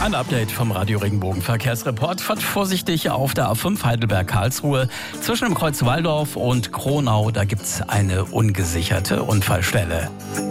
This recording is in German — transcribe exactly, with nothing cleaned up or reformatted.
Ein Update vom Radio Regenbogen Verkehrsreport. Fahrt vorsichtig auf der A fünf Heidelberg-Karlsruhe. Zwischen dem Kreuz Walldorf und Kronau, da gibt's eine ungesicherte Unfallstelle.